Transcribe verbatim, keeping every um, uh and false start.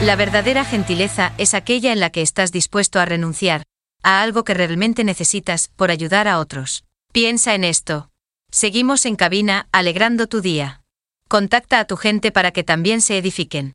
La verdadera gentileza es aquella en la que estás dispuesto a renunciar a algo que realmente necesitas por ayudar a otros. Piensa en esto. Seguimos en cabina, alegrando tu día. Contacta a tu gente para que también se edifiquen.